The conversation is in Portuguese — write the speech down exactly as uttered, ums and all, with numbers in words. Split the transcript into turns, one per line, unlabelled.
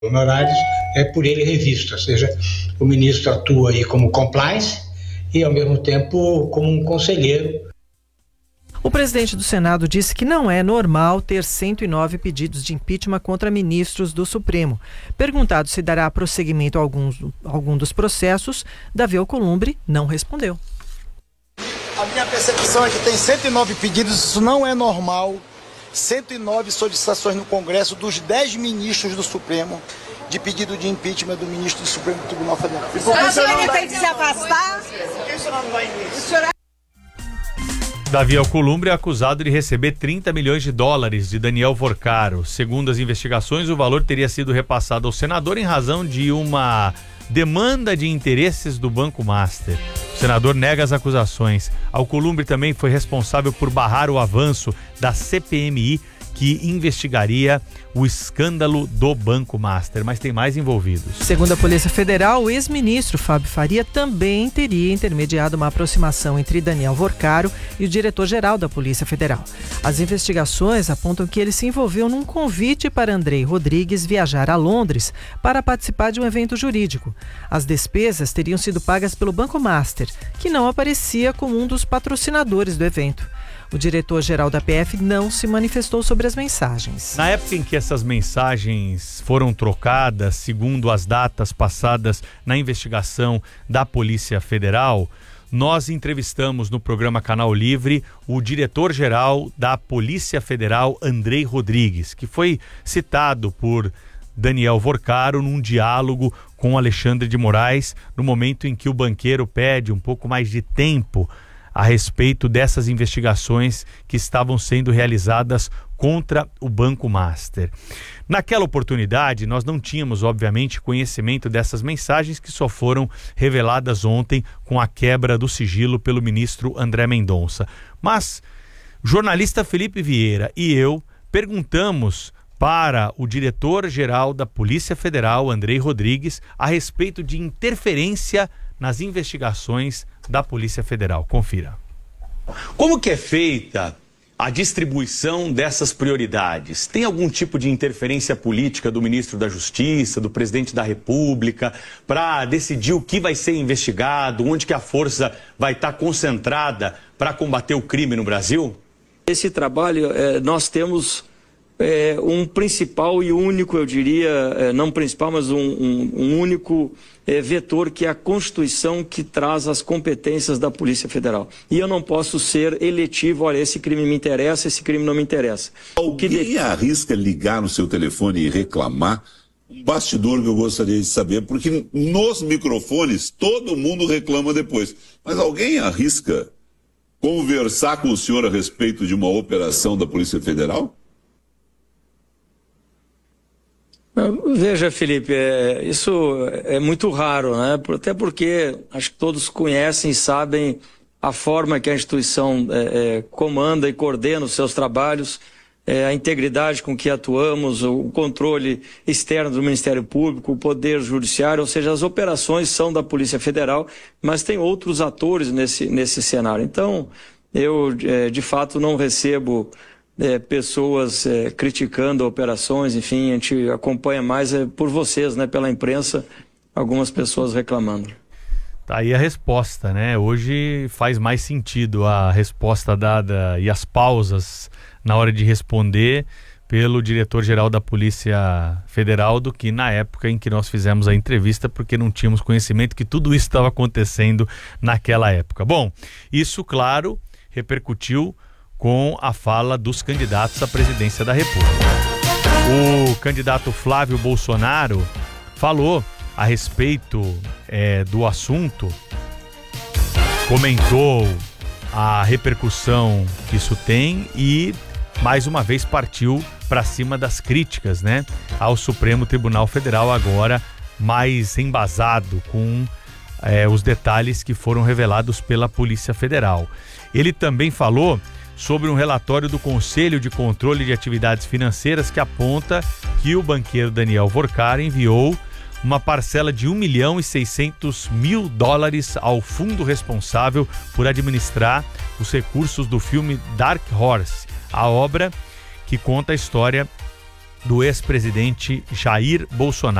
honorários é por ele revisto, ou seja, o ministro atua aí como compliance e ao mesmo tempo como um conselheiro.
O presidente do Senado disse que não é normal ter cento e nove pedidos de impeachment contra ministros do Supremo. Perguntado se dará prosseguimento a alguns, algum dos processos, Davi Alcolumbre não respondeu.
A minha percepção é que tem cento e nove pedidos, isso não é normal. cento e nove solicitações no Congresso dos dez ministros do Supremo de pedido de impeachment do ministro do Supremo Tribunal Federal.
E por que o senhor não tem que se afastar? Por que o senhor não vai nisso?
Davi Alcolumbre é acusado de receber trinta milhões de dólares de Daniel Vorcaro. Segundo as investigações, o valor teria sido repassado ao senador em razão de uma demanda de interesses do Banco Master. O senador nega as acusações. Alcolumbre também foi responsável por barrar o avanço da C P M I, que investigaria o escândalo do Banco Master, mas tem mais envolvidos.
Segundo a Polícia Federal, o ex-ministro Fábio Faria também teria intermediado uma aproximação entre Daniel Vorcaro e o diretor-geral da Polícia Federal. As investigações apontam que ele se envolveu num convite para Andrei Rodrigues viajar a Londres para participar de um evento jurídico. As despesas teriam sido pagas pelo Banco Master, que não aparecia como um dos patrocinadores do evento. O diretor-geral da P F não se manifestou sobre as mensagens.
Na época em que essas mensagens foram trocadas, segundo as datas passadas na investigação da Polícia Federal, nós entrevistamos no programa Canal Livre o diretor-geral da Polícia Federal, Andrei Rodrigues, que foi citado por Daniel Vorcaro num diálogo com Alexandre de Moraes, no momento em que o banqueiro pede um pouco mais de tempo a respeito dessas investigações que estavam sendo realizadas contra o Banco Master. Naquela oportunidade, nós não tínhamos, obviamente, conhecimento dessas mensagens que só foram reveladas ontem com a quebra do sigilo pelo ministro André Mendonça. Mas o jornalista Felipe Vieira e eu perguntamos para o diretor-geral da Polícia Federal, Andrei Rodrigues, a respeito de interferência nas investigações da Polícia Federal. Confira.
Como que é feita a distribuição dessas prioridades? Tem algum tipo de interferência política do ministro da Justiça, do presidente da República, para decidir o que vai ser investigado, onde que a força vai estar concentrada para combater o crime no Brasil?
Esse trabalho, é, nós temos é, um principal e único, eu diria, é, não principal, mas um, um, um único é, vetor, que é a Constituição, que traz as competências da Polícia Federal. E eu não posso ser eletivo, olha, esse crime me interessa, esse crime não me interessa.
Alguém
que de...
arrisca ligar no seu telefone e reclamar? Um bastidor que eu gostaria de saber, porque nos microfones todo mundo reclama depois. Mas alguém arrisca conversar com o senhor a respeito de uma operação da Polícia Federal?
Veja, Felipe, é, isso é muito raro, né? Até porque acho que todos conhecem e sabem a forma que a instituição é, é, comanda e coordena os seus trabalhos, é, a integridade com que atuamos, o controle externo do Ministério Público, o Poder Judiciário, ou seja, as operações são da Polícia Federal, mas tem outros atores nesse, nesse cenário. Então, eu, é, de fato, não recebo É, pessoas é, criticando operações, enfim, a gente acompanha mais é, por vocês, né, pela imprensa, algumas pessoas reclamando.
Tá aí a resposta, né? Hoje faz mais sentido a resposta dada e as pausas na hora de responder pelo diretor-geral da Polícia Federal do que na época em que nós fizemos a entrevista, porque não tínhamos conhecimento que tudo isso estava acontecendo naquela época. Bom, isso, claro, repercutiu com a fala dos candidatos à presidência da República. O candidato Flávio Bolsonaro falou a respeito é, do assunto, comentou a repercussão que isso tem e, mais uma vez, partiu para cima das críticas, né, ao Supremo Tribunal Federal, agora mais embasado com é, os detalhes que foram revelados pela Polícia Federal. Ele também falou sobre um relatório do Conselho de Controle de Atividades Financeiras que aponta que o banqueiro Daniel Vorcaro enviou uma parcela de um milhão e seiscentos mil dólares ao fundo responsável por administrar os recursos do filme Dark Horse, a obra que conta a história do ex-presidente Jair Bolsonaro.